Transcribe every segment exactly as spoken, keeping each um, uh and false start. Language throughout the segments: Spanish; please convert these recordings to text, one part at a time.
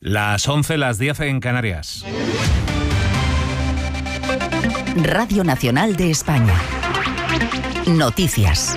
Las once, las diez en Canarias. Radio Nacional de España. Noticias.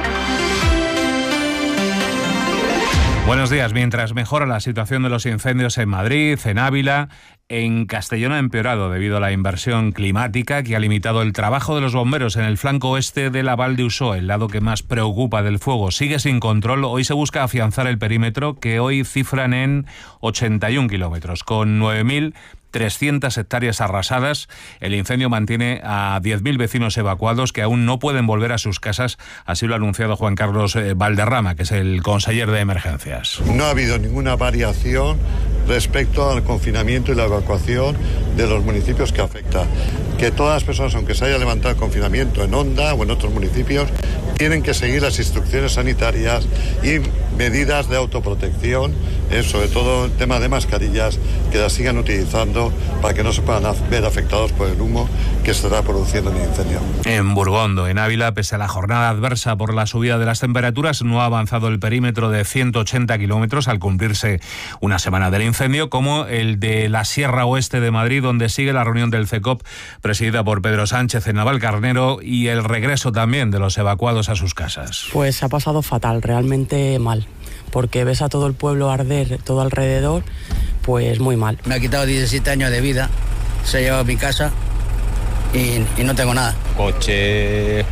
Buenos días. Mientras mejora la situación de los incendios en Madrid, en Ávila, en Castellón ha empeorado debido a la inversión climática que ha limitado el trabajo de los bomberos en el flanco oeste de la Val de Usó, el lado que más preocupa del fuego. Sigue sin control. Hoy se busca afianzar el perímetro, que hoy cifran en ochenta y un kilómetros, con nueve mil trescientas hectáreas arrasadas. El incendio mantiene a diez mil vecinos evacuados que aún no pueden volver a sus casas. Así lo ha anunciado Juan Carlos Valderrama, que es el conseller de Emergencias. No ha habido ninguna variación respecto al confinamiento y la evacuación de los municipios que afecta. Que todas las personas, aunque se haya levantado el confinamiento en Onda o en otros municipios, tienen que seguir las instrucciones sanitarias y medidas de autoprotección, eh, sobre todo el tema de mascarillas, que las sigan utilizando para que no se puedan ver afectados por el humo que se estará produciendo en el incendio. En Burgondo, en Ávila, pese a la jornada adversa por la subida de las temperaturas, no ha avanzado el perímetro de ciento ochenta kilómetros al cumplirse una semana del incendio, como el de la Sierra Oeste de Madrid, donde sigue la reunión del CECOP presidida por Pedro Sánchez en Navalcarnero, y el regreso también de los evacuados a sus casas. Pues ha pasado fatal, realmente mal, porque ves a todo el pueblo arder, todo alrededor, pues muy mal. Me ha quitado diecisiete años de vida, se ha llevado a mi casa y, y no tengo nada. Coche,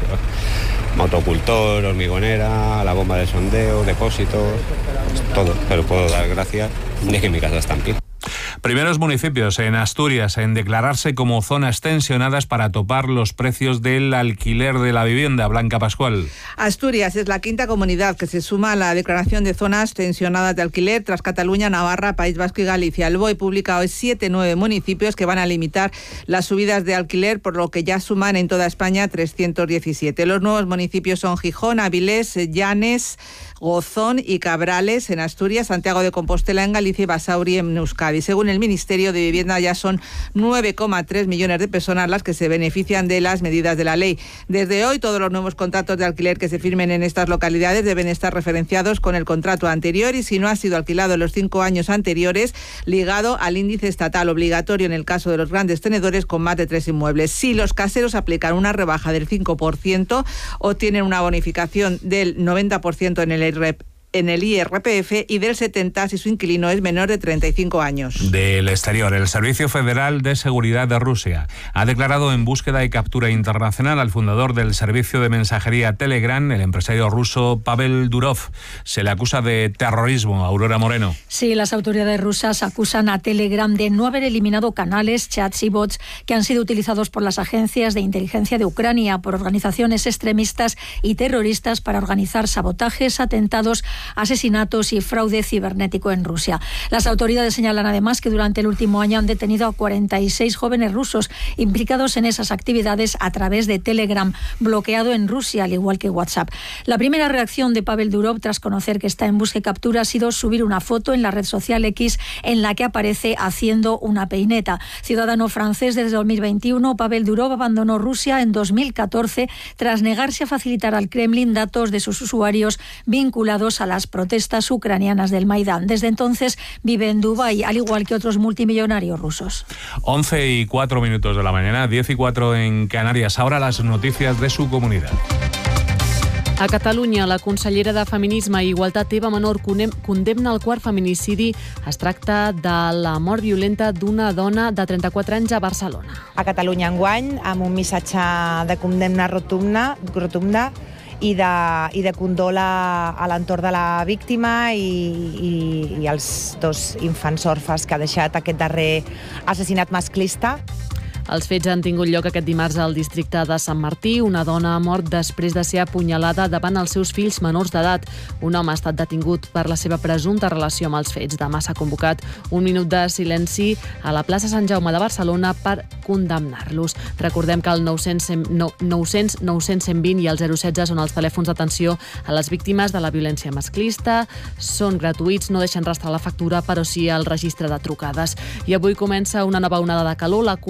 motocultor, hormigonera, la bomba de sondeo, depósitos, todo, pero puedo dar gracias de que mi casa está en pie. Primeros municipios en Asturias en declararse como zonas tensionadas para topar los precios del alquiler de la vivienda. Blanca Pascual. Asturias es la quinta comunidad que se suma a la declaración de zonas tensionadas de alquiler tras Cataluña, Navarra, País Vasco y Galicia. El B O E publica hoy siete, nueve municipios que van a limitar las subidas de alquiler, por lo que ya suman en toda España trescientos diecisiete. Los nuevos municipios son Gijón, Avilés, Llanes, Gozón y Cabrales en Asturias, Santiago de Compostela en Galicia y Basauri en Euskadi. Según el Ministerio de Vivienda, ya son nueve coma tres millones de personas las que se benefician de las medidas de la ley. Desde hoy, todos los nuevos contratos de alquiler que se firmen en estas localidades deben estar referenciados con el contrato anterior y, si no ha sido alquilado en los cinco años anteriores, ligado al índice estatal, obligatorio en el caso de los grandes tenedores con más de tres inmuebles. Si los caseros aplican una rebaja del cinco por ciento o tienen una bonificación del noventa por ciento en el en el I R P F y del setenta por ciento si su inquilino es menor de treinta y cinco años. Del exterior, el Servicio Federal de Seguridad de Rusia ha declarado en búsqueda y captura internacional al fundador del servicio de mensajería Telegram, el empresario ruso Pavel Durov. Se le acusa de terrorismo. Aurora Moreno. Sí, las autoridades rusas acusan a Telegram de no haber eliminado canales, chats y bots que han sido utilizados por las agencias de inteligencia de Ucrania, por organizaciones extremistas y terroristas para organizar sabotajes, atentados, asesinatos y fraude cibernético en Rusia. Las autoridades señalan además que durante el último año han detenido a cuarenta y seis jóvenes rusos implicados en esas actividades a través de Telegram, bloqueado en Rusia, al igual que WhatsApp. La primera reacción de Pavel Durov, tras conocer que está en busca y captura, ha sido subir una foto en la red social X en la que aparece haciendo una peineta. Ciudadano francés desde dos mil veintiuno, Pavel Durov abandonó Rusia en dos mil catorce tras negarse a facilitar al Kremlin datos de sus usuarios vinculados a las protestas ucranianas del Maidán. Desde entonces vive en Dubái, al igual que otros multimillonarios rusos. once y cuatro minutos de la mañana, diez y cuatro en Canarias. Ahora las noticias de su comunidad. A Catalunya, la consellera de Feminisme i Igualtat, Eva Menor, condemna el quart feminicidi. Es tracta de la mort violenta d'una dona de trenta-quatre anys a Barcelona. A Catalunya enguany, amb un missatge de condemna rotunda, rotunda i de, i de condol a, a l'entorn de la víctima i, i, i els dos infants orfes que ha deixat aquest darrer assassinat masclista. Els fets han tingut lloc aquest dimarts al districte de Sant Martí. Una dona ha mort després de ser apunyalada davant els seus fills menors d'edat. Un home ha estat detingut per la seva presumpta relació amb els fets. Demà s'ha convocat un minut de silenci a la plaça Sant Jaume de Barcelona per condemnar-los. Recordem que el nou cents, nou cents, nou cents, cent vint i el zero setze són els telèfons d'atenció a les víctimes de la violència masclista. Són gratuïts, no deixen rastrear la factura, però sí el registre de trucades. I avui comença una nova onada de calor, la quarta catalana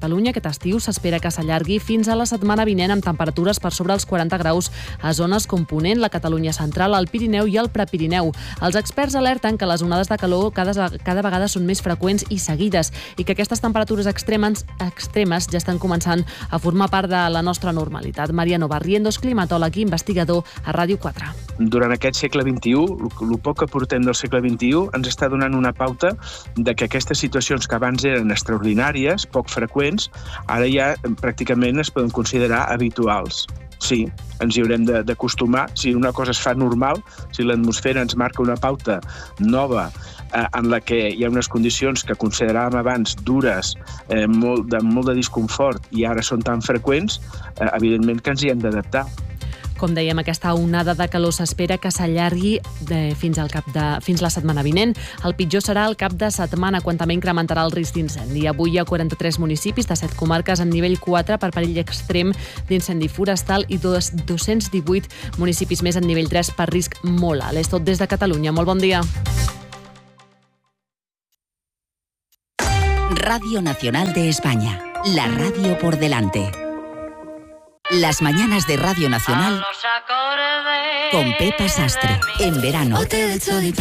Catalunya aquest estiu s'espera que s'allargui fins a la setmana vinent amb temperatures per sobre els quaranta graus a zones com Ponent, la Catalunya central, el Pirineu i el Prepirineu. Els experts alerten que les onades de calor cada, cada vegada són més freqüents i seguides i que aquestes temperatures extremes, extremes ja estan començant a formar part de la nostra normalitat. Mariano Barrientos, climatòleg i investigador a Ràdio quatre. Durant aquest segle vint-i-u, el poc que portem del segle vint-i-u ens està donant una pauta de que aquestes situacions que abans eren extraordinàries, poc freqüents, ara ja pràcticament es poden considerar habituals. Sí, ens hi haurem d'acostumar. Si una cosa es fa normal, si l'atmosfera ens marca una pauta nova eh, en la que hi ha unes condicions que consideràvem abans dures, eh, molt, de, molt de disconfort, i ara són tan freqüents, eh, evidentment que ens hi hem d'adaptar. Com dèiem, aquesta onada de calor s'espera que s'allargui fins, al cap de, fins la setmana vinent. El pitjor serà el cap de setmana, quan també incrementarà el risc d'incendi. Avui hi ha quaranta-tres municipis de set comarques en nivell quatre per perill extrem d'incendi forestal i dos-cents divuit municipis més en nivell tres per risc molt alt. És tot des de Catalunya. Molt bon dia. Radio Nacional de España. La radio por delante. Las mañanas de Radio Nacional con Pepa Sastre. En verano.